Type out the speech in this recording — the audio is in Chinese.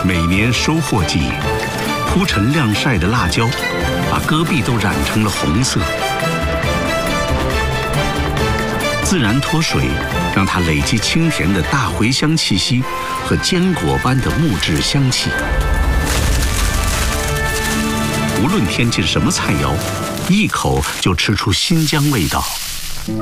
每年收获季，铺陈晾晒的辣椒，把戈壁都染成了红色。自然脱水，让它累积清甜的大茴香气息和坚果般的木质香气。无论添进什么菜肴，一口就吃出新疆味道。